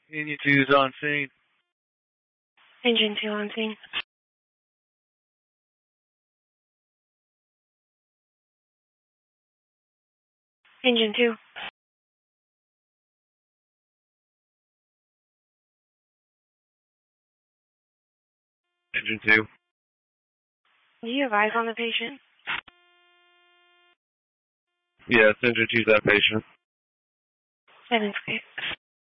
Engine 2 is on scene. Engine 2 on scene. Engine 2. Engine 2. Do you have eyes on the patient? Yes, Engine 2's that patient. That is okay.